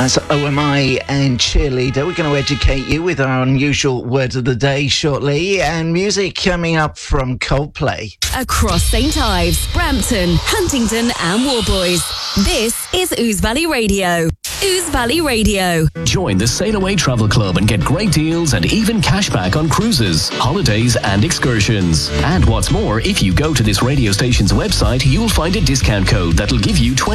That's OMI and Cheerleader. We're going to educate you with our unusual word of the day shortly, and music coming up from Coldplay. Across St Ives, Brampton, Huntingdon and Warboys. This is Ouse Valley Radio. Ouse Valley Radio. Join the Sail Away Travel Club and get great deals and even cashback on cruises, holidays and excursions. And what's more, if you go to this radio station's website, you'll find a discount code that'll give you